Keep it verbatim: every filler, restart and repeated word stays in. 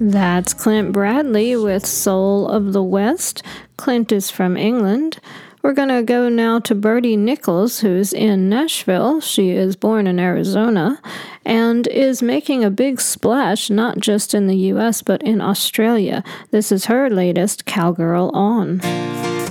That's Clint Bradley with Soul of the West. Clint is from England. We're going to go now to Bertie Nichols, who's in Nashville. She is born in Arizona and is making a big splash, not just in the U S, but in Australia. This is her latest, Cowgirl On.